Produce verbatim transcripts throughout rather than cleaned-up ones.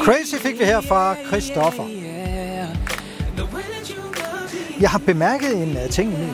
Crazy fik vi her fra Christoffer. Jeg har bemærket en uh, ting, Emil.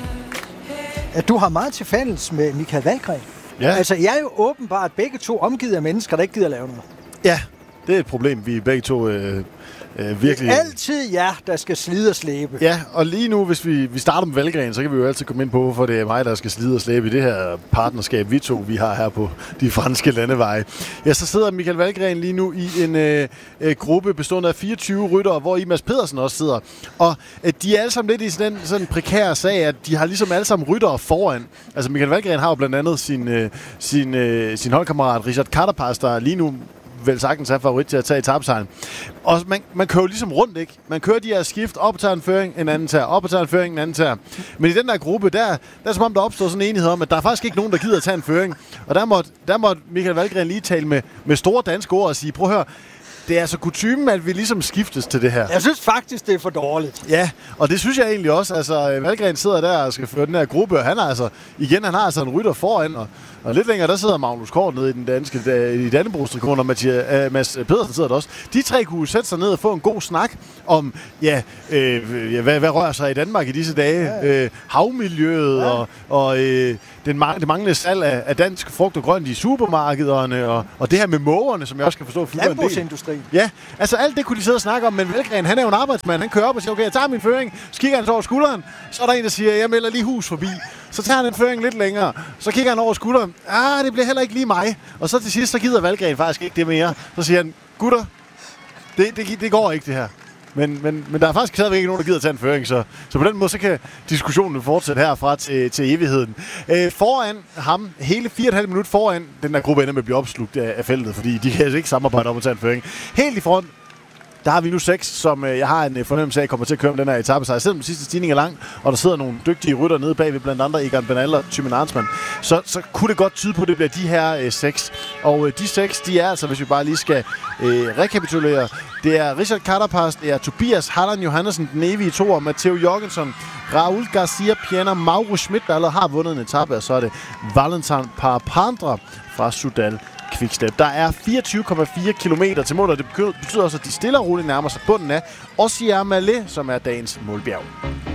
At du har meget til fælles med Michael Valgren. Ja. Altså, jeg er jo åbenbart begge to omgivet af mennesker, der ikke gider lave noget. Ja, det er et problem, vi begge to øh, øh, virkelig... Det er altid jer, der skal slide og slæbe. Ja, og lige nu, hvis vi, vi starter med Valgren, så kan vi jo altid komme ind på, hvorfor det er mig, der skal slide og slæbe i det her partnerskab, vi to, vi har her på de franske landeveje. Ja, så sidder Michael Valgren lige nu i en øh, øh, gruppe bestående af fireogtyve ryttere, hvor i Mads Pedersen også sidder. Og øh, de er alle sammen lidt i sådan en sådan prekær sag, at de har ligesom alle sammen ryttere foran. Altså Michael Valgren har jo blandt andet sin, øh, sin, øh, sin holdkammerat Richard Carapaz, der lige nu vel sagtens er favorit til at tage etapesejren. Og man, man kører jo ligesom rundt, ikke? Man kører de her skift, op og tager en føring, en anden tager, op og tager en føring, en anden tager. Men i den der gruppe, der, der er som om, der opstår sådan en enighed om, at der er faktisk ikke nogen, der gider at tage en føring. Og der måtte, der måtte Michael Valgren lige tale med, med store danske ord og sige, prøv at høre, det er altså kutymen, at vi ligesom skiftes til det her. Jeg synes faktisk, det er for dårligt. Ja, og det synes jeg egentlig også. Altså, Valgren sidder der og skal føre den her gruppe, og han har altså, igen, han har altså en rytter foran, og, og lidt længere, der sidder Magnus Kort nede i den danske, i Dannebrogs-trikonen, og Mathias, uh, Mads Pedersen sidder der også. De tre kunne sætte sig ned og få en god snak om, ja, øh, ja hvad, hvad rører sig i Danmark i disse dage? Ja. Øh, havmiljøet, ja. og, og øh, den mang- det manglende salg af, af dansk frugt og grønt i supermarkederne, og, og det her med mågerne, som jeg også kan forstå fylder en del. Ja, altså alt det kunne de sidde og snakke om, men Valgren, han er jo en arbejdsmand. Han kører op og siger, okay, jeg tager min føring, så kigger han så over skulderen, så er der en, der siger, jeg melder lige hus forbi. Så tager han en føring lidt længere, så kigger han over skulderen, ah, det bliver heller ikke lige mig. Og så til sidst, så gider Valgren faktisk ikke det mere. Så siger han, gutter, det, det, det går ikke det her. Men, men, men der er faktisk stadigvæk ikke nogen, der gider tage en føring, så, så på den måde så kan diskussionen fortsætte herfra til, til evigheden. Øh, foran ham, hele fire og et halvt minut foran, den der gruppe ender med at blive opslugt af, af feltet, fordi de kan altså ikke samarbejde om at tage en føring. Helt i front, der har vi nu seks, som øh, jeg har en øh, fornemmelse af, kommer til at køre med den her etape sig. Selvom den sidste stigning er lang, og der sidder nogle dygtige rytter nede bagved, blandt andre Egan Bernal og Thymen Arnsman, så, så kunne det godt tyde på, at det bliver de her øh, seks. Og øh, de seks, de er altså, hvis vi bare lige skal øh, rekapitulere, det er Richard Carapaz, det er Tobias Halland Johannessen, den evige toer, Matteo Jorgensen, Raul Garcia Piana, Mauro Schmidt, der allerede har vundet en etape, og så er det Valentin Parapandra fra Soudal Quickstep. Der er fireogtyve komma fire kilometer til mål, og det betyder også, at de stille og roligt nærmer sig bunden af Ossier Mallet, som er dagens målbjerg.